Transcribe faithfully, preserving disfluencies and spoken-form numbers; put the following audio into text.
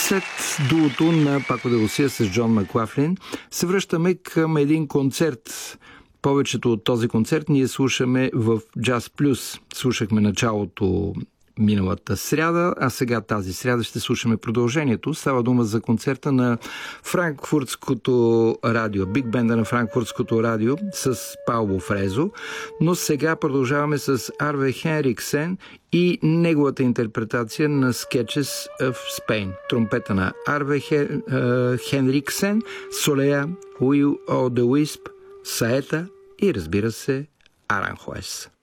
След дуото на Пако де Лусия с Джон Маклафлин се връщаме към един концерт. Повечето от този концерт ние слушаме в Jazz Plus. Слушахме началото миналата сряда, а сега тази сряда ще слушаме продължението. Става дума за концерта на Франкфуртското радио, биг бенда на Франкфуртското радио с Пауло Фрезо, но сега продължаваме с Арве Хенриксен и неговата интерпретация на Sketches of Spain. Тромпета на Арве Хенриксен, Солея, Will o' the Wisp, Саета и разбира се Аранхуес.